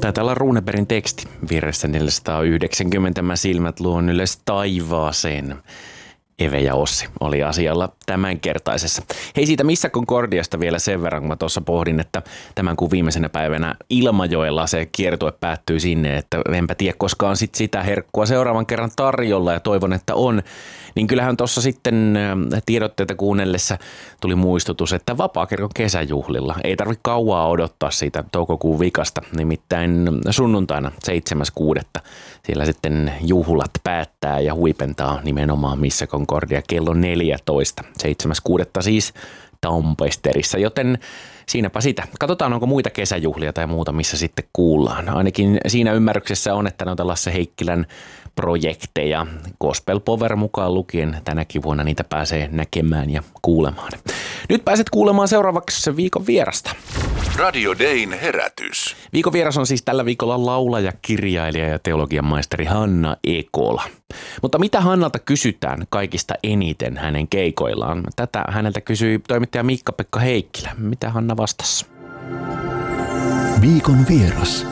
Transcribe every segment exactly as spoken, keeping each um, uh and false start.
Taitaa olla Runebergin teksti virressä neljäsataayhdeksänkymmentä. Mä silmät luon ylös taivaaseen. Eve ja Ossi oli asialla tämänkertaisessa. Hei, siitä Missä Concordiasta vielä sen verran, kun mä tuossa pohdin, että tämän kuun viimeisenä päivänä Ilmajoella se kiertue päättyy sinne, että enpä tiedä koskaan sit sitä herkkua seuraavan kerran tarjolla ja toivon, että on. Niin kyllähän tuossa sitten tiedotteita kuunnellessa tuli muistutus, että Vapaakirkon kesäjuhlilla ei tarvitse kauaa odottaa siitä toukokuun vikasta, nimittäin sunnuntaina seitsemäs kuudetta siellä sitten juhlat päättää ja huipentaa nimenomaan Missä Concordia kello neljätoista. seitsemäs kuudetta siis Tampesterissa, joten siinäpä sitä. Katsotaan, onko muita kesäjuhlia tai muuta, missä sitten kuullaan. Ainakin siinä ymmärryksessä on, että noita Lasse Heikkilän projekteja, Gospel Power mukaan lukien tänäkin vuonna niitä pääsee näkemään ja kuulemaan. Nyt pääset kuulemaan seuraavaksi viikon vierasta. Radio Dayn herätys. Viikon vieras on siis tällä viikolla laulaja, kirjailija ja teologian maisteri Hanna Ekola. Mutta mitä Hannalta kysytään kaikista eniten hänen keikoillaan? Tätä häneltä kysyi toimittaja Miikka-Pekka Heikkilä. Mitä Hanna vastasi? Viikon vieras.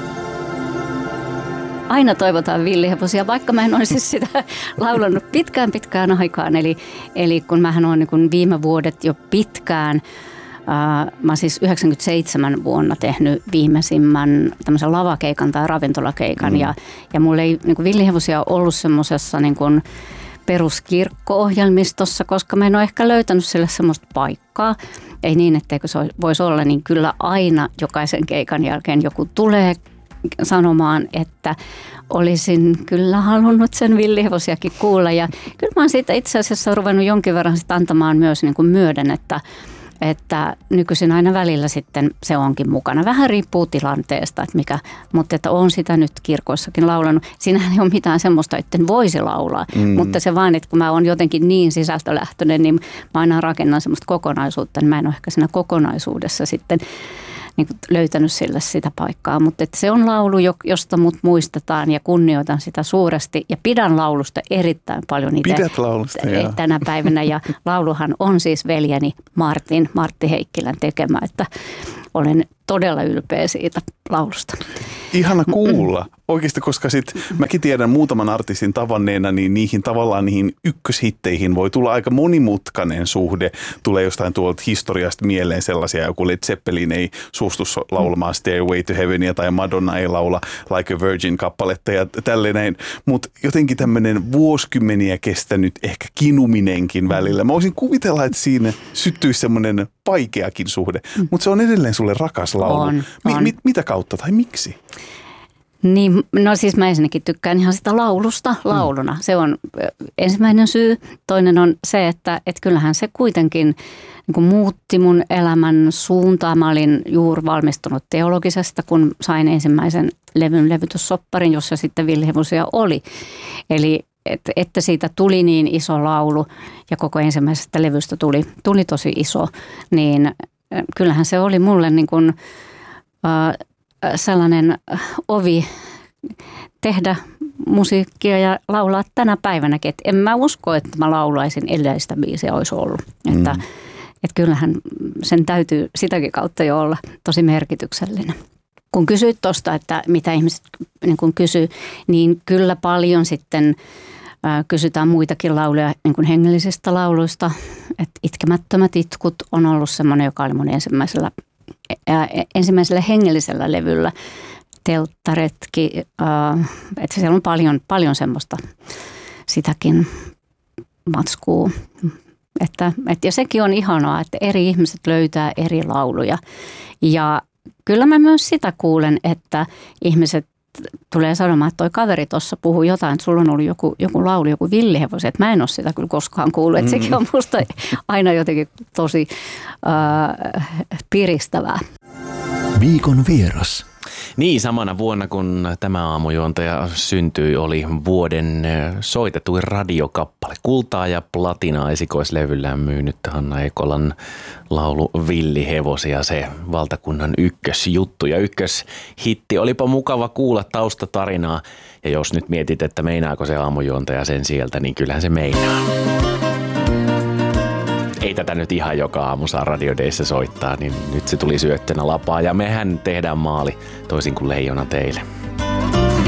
Aina toivotaan villihevosia, vaikka mä en olisi sitä laulanut pitkään pitkään aikaan. Eli, eli kun mähän olen niin viime vuodet jo pitkään, ää, mä siis yhdeksänkymmentäseitsemän vuonna tehnyt viimeisimmän tämmöisen lavakeikan tai ravintolakeikan. Mm. Ja, ja mulla ei niin villihevosia ollut semmoisessa niin kuin peruskirkko-ohjelmistossa, koska mä en ole ehkä löytänyt sille semmoista paikkaa. Ei niin, etteikö se voisi olla, niin kyllä aina jokaisen keikan jälkeen joku tulee sanomaan, että olisin kyllä halunnut sen villihevosiakin kuulla. Ja kyllä mä oon siitä itse asiassa ruvennut jonkin verran sit antamaan myös niin kuin myöden, että, että nykyisin aina välillä sitten se onkin mukana. Vähän riippuu tilanteesta, että mikä, mutta että on sitä nyt kirkoissakin laulanut. Siinähän ei ole mitään semmoista, että en voisi laulaa, mm. mutta se vaan, että kun mä oon jotenkin niin sisältölähtöinen, niin mä aina rakennan semmoista kokonaisuutta, niin mä en ole ehkä siinä kokonaisuudessa sitten niin löytänyt sille sitä paikkaa, mutta että se on laulu, josta mut muistetaan ja kunnioitan sitä suuresti ja pidän laulusta erittäin paljon itse. Pidät laulusta, joo. Tänä päivänä ja lauluhan on siis veljeni Martin, Martti Heikkilän tekemä, että olen todella ylpeä siitä laulusta. Ihana kuulla. Oikeasti, koska sit mäkin tiedän muutaman artistin tavanneena, niin niihin tavallaan niihin ykköshitteihin voi tulla aika monimutkainen suhde. Tulee jostain tuolta historiasta mieleen sellaisia, joku Led Zeppelin ei suostu laulamaan Stairway to Heavenia tai Madonna ei laula Like a Virgin-kappaletta ja tälleen. Mutta jotenkin tämmöinen vuosikymmeniä kestänyt ehkä kinuminenkin välillä. Mä voisin kuvitella, että siinä syttyisi semmoinen vaikeakin suhde, mutta se on edelleen sulle rakas laulu. On, mi- on. mit, mitä kautta tai miksi? Niin, no siis mä ensinnäkin tykkään ihan sitä laulusta lauluna. Se on ensimmäinen syy. Toinen on se, että et kyllähän se kuitenkin niin kuin muutti mun elämän suuntaa. Mä olin juuri valmistunut teologisesta, kun sain ensimmäisen levyn levytyssopparin, jossa sitten villihevosia oli. Eli että, että siitä tuli niin iso laulu ja koko ensimmäisestä levystä tuli, tuli tosi iso, niin kyllähän se oli mulle niin kuin äh, sellainen ovi tehdä musiikkia ja laulaa tänä päivänäkin. Et en mä usko, että mä laulaisin, ellei sitä biisiä olisi ollut. Että, mm. et kyllähän sen täytyy sitäkin kautta jo olla tosi merkityksellinen. Kun kysyit tuosta, että mitä ihmiset niin kun kysyy, niin kyllä paljon sitten ää, kysytään muitakin lauluja niin kuin hengellisistä lauluista. Et Itkemättömät itkut on ollut semmoinen, joka oli mun ensimmäisellä ensimmäisellä hengellisellä levyllä, Telttaretki, että siellä on paljon, paljon semmoista sitäkin matskua. Että, että, ja sekin on ihanaa, että eri ihmiset löytää eri lauluja. Ja kyllä mä myös sitä kuulen, että ihmiset tulee sanomaan, että toi kaveri tuossa puhuu jotain, että sulla on ollut joku, joku laulu, joku villihevosi, että mä en ole sitä kyllä koskaan kuullut. Että sekin on musta aina jotenkin tosi äh, piristävää. Viikon vieras. Niin, samana vuonna kun tämä aamujuontaja syntyi, oli vuoden soitetuin radiokappale. Kultaa ja platinaa esikoislevyllään myynyt Hanna Ekolan laulu Villihevosia, se valtakunnan ykkösjuttu ja ykköshitti. Olipa mukava kuulla taustatarinaa ja jos nyt mietit, että meinaako se aamujuontaja sen sieltä, niin kyllähän se meinaa. ei tätä nyt ihan joka aamu saa Radio Dayssä soittaa, niin nyt se tuli syöttönä lapaa ja mehän tehdään maali toisin kuin Leijona teille.